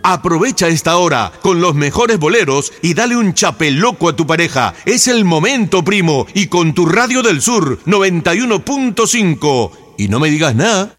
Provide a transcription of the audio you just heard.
Aprovecha esta hora con los mejores boleros y dale un chapeloco a tu pareja. Es el momento, primo, y con tu Radio del Sur 91.5. Y no me digas nada.